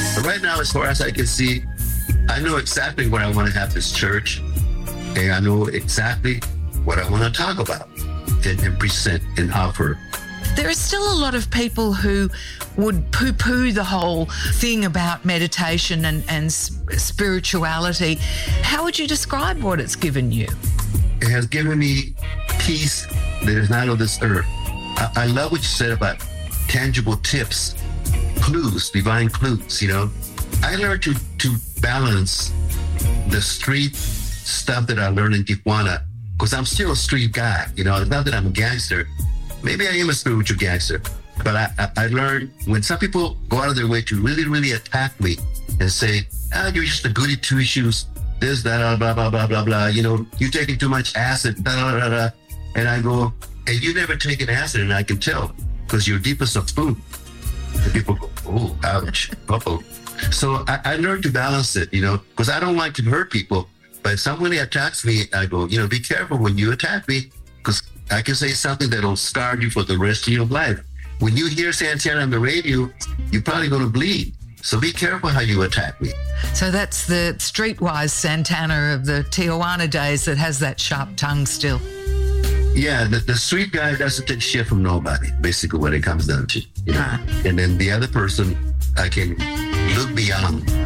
But right now, as far as I can see, I know exactly what I want to have this church, and I know exactly what I want to talk about and present and offer. There are still a lot of people who would poo-poo the whole thing about meditation and spirituality. How would you describe what it's given you? It has given me peace that is not of this earth. I love what you said about tangible tips, clues, divine clues, you know. I learned to balance the street stuff that I learned in Tijuana, because I'm still a street guy, you know. It's not that I'm a gangster. Maybe I am a spiritual gangster, but I learned when some people go out of their way to really, really attack me and say, you're just a goody two-shoes, this, that, blah, blah, blah, blah, blah, you know, you're taking too much acid, blah, blah, blah, blah. And I go, hey, you never taken acid, and I can tell, because you're deep as a spoon. And people go, oh, ouch, uh-oh. So I learned to balance it, you know, because I don't like to hurt people, but if somebody attacks me, I go, you know, be careful when you attack me, because I can say something that'll scar you for the rest of your life. When you hear Santana on the radio, you're probably going to bleed. So be careful how you attack me. So that's the streetwise Santana of the Tijuana days that has that sharp tongue still. Yeah, the street guy doesn't take shit from nobody, basically what it comes down to. You know? And then the other person, I can look beyond